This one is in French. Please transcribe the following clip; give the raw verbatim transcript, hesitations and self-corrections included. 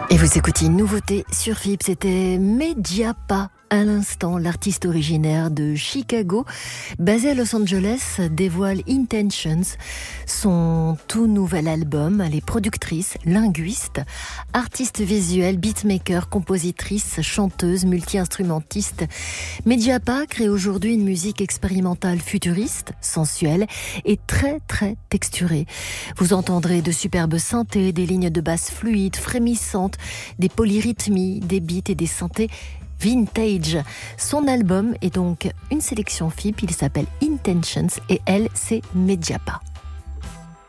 Et vous écoutez une nouveauté sur F I B, c'était Mediapa. À l'instant, l'artiste originaire de Chicago, basé à Los Angeles, dévoile Intentions, son tout nouvel album. Elle est productrice, linguiste, artiste visuelle, beatmaker, compositrice, chanteuse, multi-instrumentiste. Mediapa crée aujourd'hui une musique expérimentale futuriste, sensuelle et très très texturée. Vous entendrez de superbes synthés, des lignes de basse fluides, frémissantes, des polyrythmies, des beats et des synthés vintage. Son album est donc une sélection F I B, il s'appelle Intentions et elle, c'est Mediapa.